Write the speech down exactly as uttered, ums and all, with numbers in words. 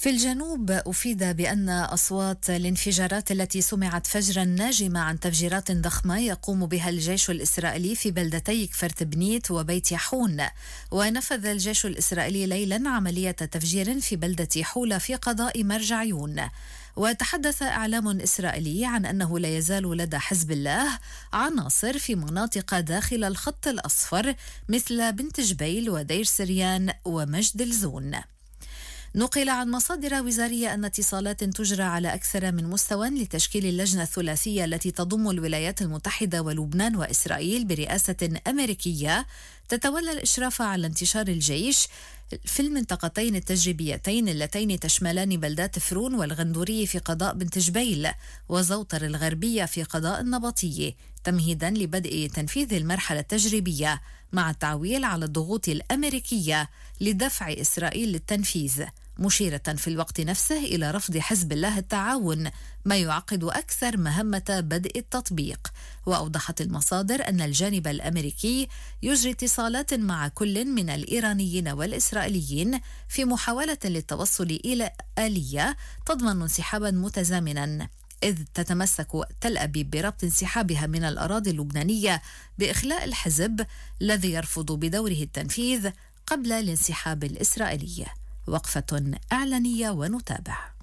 في الجنوب أفيد بأن أصوات الانفجارات التي سمعت فجرا ناجمة عن تفجيرات ضخمة يقوم بها الجيش الإسرائيلي في بلدتي كفرت بنيت وبيت يحون. ونفذ الجيش الإسرائيلي ليلا عملية تفجير في بلدة حولة في قضاء مرجعيون. وتحدث إعلام إسرائيلي عن أنه لا يزال لدى حزب الله عناصر في مناطق داخل الخط الأصفر مثل بنت جبيل ودير سريان ومجد الزون. نقل عن مصادر وزارية أن اتصالات تجرى على أكثر من مستوى لتشكيل اللجنة الثلاثية التي تضم الولايات المتحدة ولبنان وإسرائيل برئاسة أمريكية تتولى الإشراف على انتشار الجيش في المنطقتين التجريبيتين اللتين تشملان بلدات فرون والغندوري في قضاء بنت جبيل وزوطر الغربية في قضاء النبطية، تمهيدا لبدء تنفيذ المرحلة التجريبية مع التعويل على الضغوط الأمريكية لدفع إسرائيل للتنفيذ، مشيرة في الوقت نفسه إلى رفض حزب الله التعاون، ما يعقد أكثر مهمة بدء التطبيق. وأوضحت المصادر أن الجانب الأمريكي يجري اتصالات مع كل من الإيرانيين والإسرائيليين في محاولة للتوصل إلى آلية تضمن انسحابا متزامنا، إذ تتمسك تل أبيب بربط انسحابها من الأراضي اللبنانية بإخلاء الحزب الذي يرفض بدوره التنفيذ قبل الانسحاب الإسرائيلي. وقفة إعلانية ونتابع.